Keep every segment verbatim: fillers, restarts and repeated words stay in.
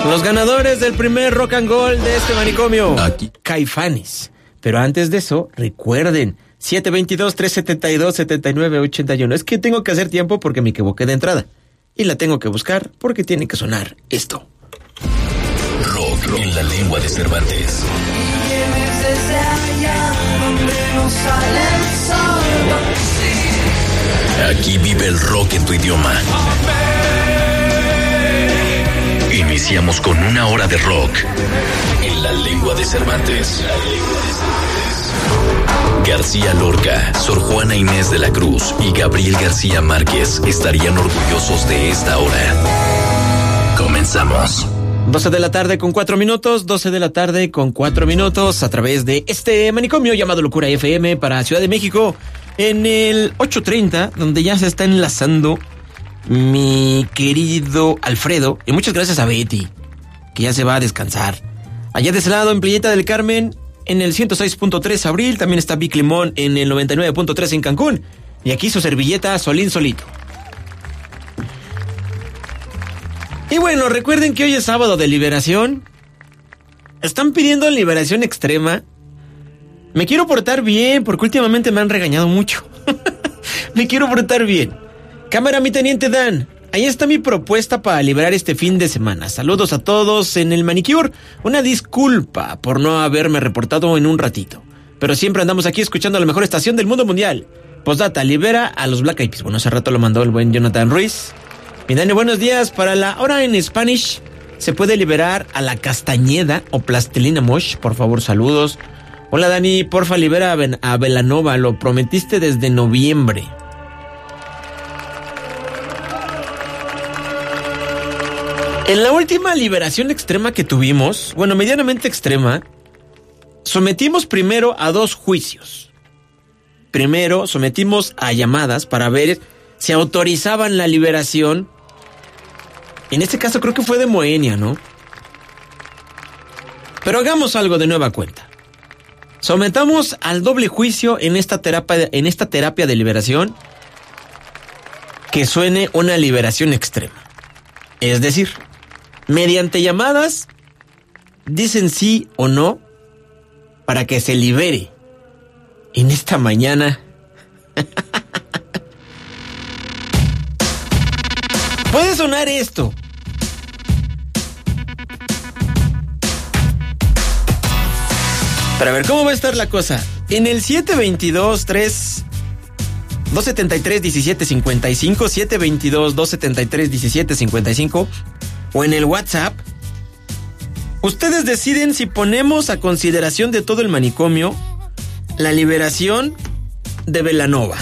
Los ganadores del primer Rock and Gold de este manicomio, aquí Caifanes. Pero antes de eso, recuerden, siete dos dos, tres siete dos, siete nueve ocho uno. Es que tengo que hacer tiempo porque me equivoqué de entrada. Y la tengo que buscar porque tiene que sonar esto. Rock, rock en la lengua de Cervantes. Vienes desde allá donde no sale el sol. Aquí vive el rock en tu idioma. Iniciamos con una hora de rock en la lengua de Cervantes. García Lorca, Sor Juana Inés de la Cruz y Gabriel García Márquez estarían orgullosos de esta hora. Comenzamos. doce de la tarde con cuatro minutos, doce de la tarde con cuatro minutos a través de este manicomio llamado Locura F M para Ciudad de México en el ocho treinta, donde ya se está enlazando mi querido Alfredo, y muchas gracias a Betty, que ya se va a descansar. Allá de ese lado, en Playita del Carmen, en el ciento seis punto tres Abril, también está Vic Limón en el noventa y nueve punto tres en Cancún, y aquí su servilleta Solín Solito. Y bueno, recuerden que hoy es sábado de liberación. Están pidiendo liberación extrema. Me quiero portar bien, porque últimamente me han regañado mucho. Me quiero portar bien. Cámara, mi teniente Dan, ahí está mi propuesta para liberar este fin de semana. Saludos a todos en el manicure. Una disculpa por no haberme reportado en un ratito, pero siempre andamos aquí escuchando la mejor estación del mundo mundial. Postdata, libera a los Black Eyed Peas. Bueno, hace rato lo mandó el buen Jonathan Ruiz. Mi Dani, buenos días. Para la hora en Spanish, ¿se puede liberar a la Castañeda o Plastilina Mosh? Por favor, saludos. Hola Dani, porfa libera a, ben- a Belanova. Lo prometiste desde noviembre. En la última liberación extrema que tuvimos, bueno, medianamente extrema, sometimos primero a dos juicios. Primero sometimos a llamadas para ver si autorizaban la liberación. En este caso creo que fue de Moenia, ¿no? Pero hagamos algo de nueva cuenta. Sometamos al doble juicio en esta terapia, en esta terapia de liberación, que suene una liberación extrema. Es decir, mediante llamadas, dicen sí o no para que se libere en esta mañana. Puede sonar esto. Para ver cómo va a estar la cosa. En el siete dos dos, tres dos siete tres, uno siete cinco cinco, siete dos dos, dos siete tres, uno siete cinco cinco, o en el WhatsApp, ustedes deciden si ponemos a consideración de todo el manicomio la liberación de Belanova.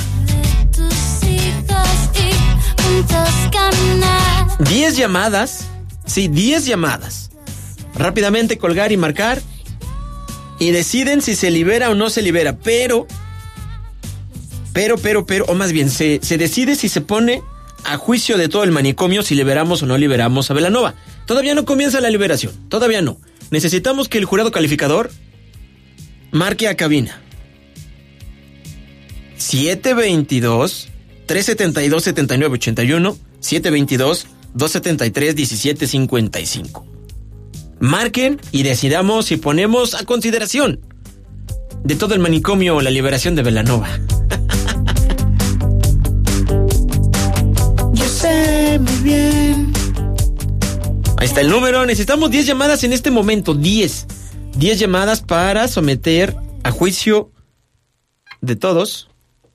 Diez llamadas, sí, diez llamadas. Rápidamente colgar y marcar, y deciden si se libera o no se libera, pero, pero, pero, pero, o más bien, se, se decide si se pone a juicio de todo el manicomio si liberamos o no liberamos a Belanova. Todavía no comienza la liberación, todavía no. Necesitamos que el jurado calificador marque a cabina. siete dos dos, tres siete dos, siete nueve ocho uno, siete dos dos, dos siete tres, uno siete cinco cinco. Marquen y decidamos si ponemos a consideración de todo el manicomio la liberación de Belanova. Yo sé muy bien. Ahí está el número. Necesitamos diez llamadas en este momento. diez. diez llamadas para someter a juicio de todos.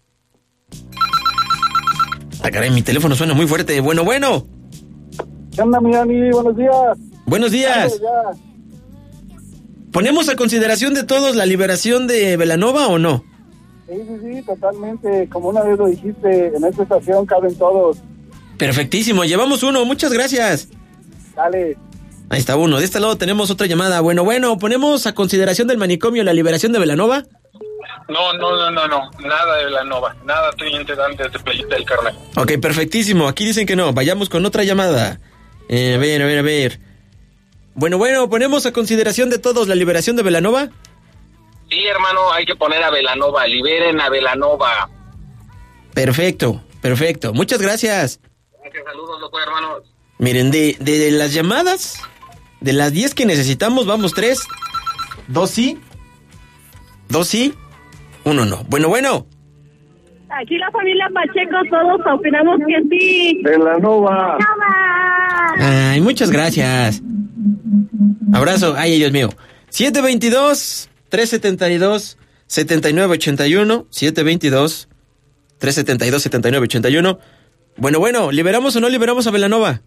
Ah, caray, mi teléfono suena muy fuerte. Bueno, bueno. ¿Qué onda, mi Dani? Buenos días. Buenos días. ¿Ponemos a consideración de todos la liberación de Belanova o no? Sí, sí, sí, totalmente. Como una vez lo dijiste, en esta estación caben todos. Perfectísimo, llevamos uno. Muchas gracias. Dale. Ahí está uno. De este lado tenemos otra llamada. Bueno, bueno, ¿ponemos a consideración del manicomio la liberación de Belanova? No, no, no, no, no, nada de Belanova, nada teniente Dan desde Playita del Carmen. Ok, perfectísimo, aquí dicen que no, vayamos con otra llamada. Eh, a ver, a ver, a ver. Bueno, bueno, ¿ponemos a consideración de todos la liberación de Belanova? Sí, hermano, hay que poner a Belanova, liberen a Belanova. Perfecto, perfecto, muchas gracias. Gracias, saludos, loco, hermanos. Miren, de, de, de las llamadas De las diez que necesitamos, vamos tres. Dos sí. Dos sí. Uno no. Bueno, bueno. Aquí la familia Pacheco, todos opinamos que sí. Velanova. Ay, muchas gracias. Abrazo. Ay, Dios mío. siete veintidós, trescientos setenta y dos, setenta y nueve ochenta y uno. siete veintidós, trescientos setenta y dos, setenta y nueve ochenta y uno. Bueno, bueno, ¿liberamos o no liberamos a Velanova?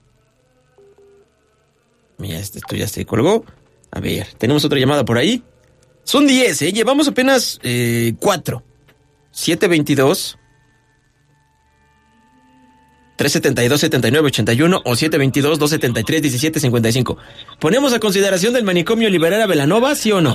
Mira, este, esto ya se colgó. A ver, tenemos otra llamada por ahí. Son diez, ¿eh? Llevamos apenas eh, cuatro. siete veintidós, trescientos setenta y dos, setenta y nueve ochenta y uno o siete veintidós, doscientos setenta y tres, diecisiete cincuenta y cinco. ¿Ponemos a consideración del manicomio liberar a Velanova, sí o no?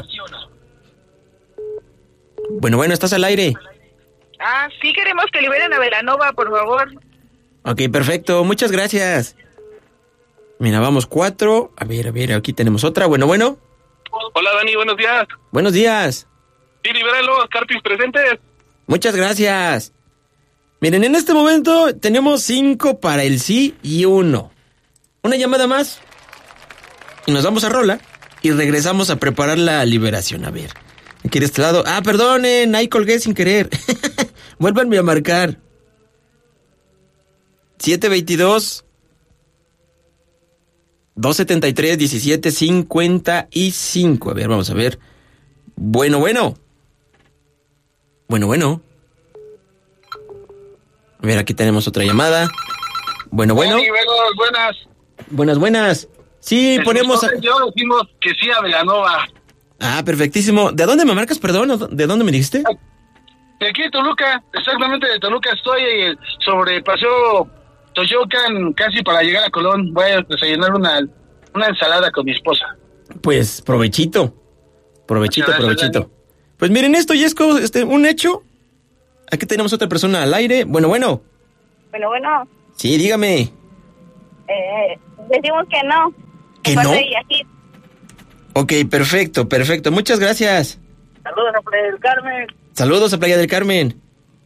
Bueno, bueno, ¿estás al aire? Ah, sí queremos que liberen a Velanova, por favor. Ok, perfecto, muchas gracias. Mira, vamos cuatro. A ver, a ver, aquí tenemos otra. Bueno, bueno. Hola, Dani, buenos días. Buenos días. Sí, libéralo, Carpis presentes. Muchas gracias. Miren, en este momento tenemos cinco para el sí y uno. Una llamada más. Y nos vamos a rola. Y regresamos a preparar la liberación. A ver. Aquí de este lado. Ah, perdonen, ahí colgué sin querer. Vuélvanme a marcar. siete veintidós, doscientos setenta y tres, diecisiete cincuenta y cinco. A ver, vamos a ver. Bueno, bueno. Bueno, bueno. A ver, aquí tenemos otra llamada. Bueno, bueno. Sí, buenas, buenas. Buenas, buenas. Sí, El ponemos... A... Yo decimos que sí a Velanova. Ah, perfectísimo. ¿De dónde me marcas, perdón? ¿De dónde me dijiste? De aquí de Toluca, exactamente de Toluca estoy eh, sobre Paseo Toyocan, casi para llegar a Colón. Voy a desayunar una, una ensalada con mi esposa. Pues provechito. Provechito, Muchas gracias, provechito. Dani. Pues miren, esto ya es co- este, un hecho. Aquí tenemos otra persona al aire. Bueno, bueno. Bueno, bueno, Sí, dígame. eh, decimos que no. ¿Que De parte no? de Yajid. Ok, perfecto, perfecto. Muchas gracias. Saludos a Playa del Carmen. Saludos a Playa del Carmen.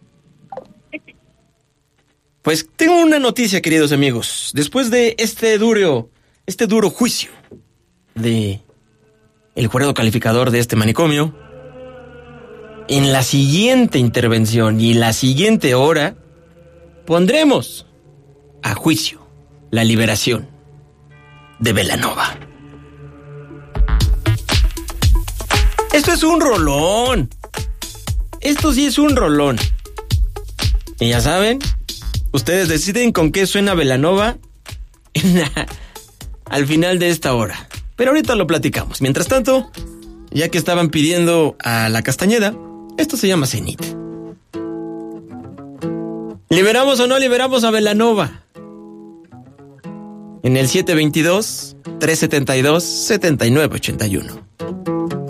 Pues tengo una noticia, queridos amigos. Después de este duro, este duro juicio de el jurado calificador de este manicomio, en la siguiente intervención y la siguiente hora pondremos a juicio la liberación de Velanova. Esto es un rolón. Esto sí es un rolón. Y ya saben, ustedes deciden con qué suena Velanova en la, al final de esta hora. Pero ahorita lo platicamos. Mientras tanto, ya que estaban pidiendo a la Castañeda, esto se llama Cenit. ¿Liberamos o no liberamos a Velanova? En el siete veintidós, trescientos setenta y dos, setenta y nueve ochenta y uno.